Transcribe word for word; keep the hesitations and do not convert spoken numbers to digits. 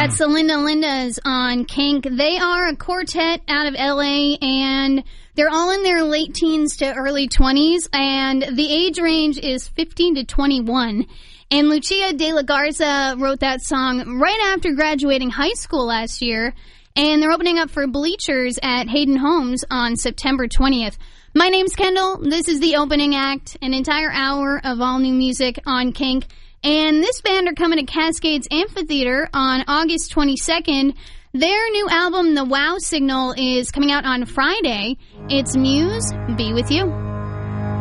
That's the Linda Lindas on Kink. They are a quartet out of L A, and they're all in their late teens to early twenties, and the age range is fifteen to twenty-one. And Lucia de la Garza wrote that song right after graduating high school last year, and they're opening up for Bleachers at Hayden Homes on September twentieth. My name's Kendall. This is the opening act, an entire hour of all new music on Kink. And this band are coming to Cascades Amphitheater on August twenty-second. Their new album, The Wow Signal, is coming out on Friday. It's Muse. Be with you.